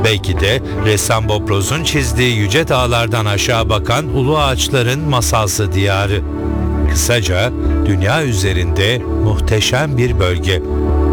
Belki de ressam Bob Rose'un çizdiği yüce dağlardan aşağı bakan ulu ağaçların masalsı diyarı. Kısaca dünya üzerinde muhteşem bir bölge.